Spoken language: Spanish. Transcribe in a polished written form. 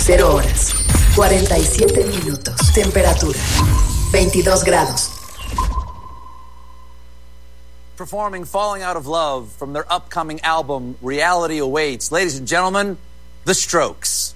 0 horas, 47 minutos. Temperatura, 22 grados. Performing Falling Out of Love from their upcoming album, Reality Awaits. Ladies and gentlemen, The Strokes.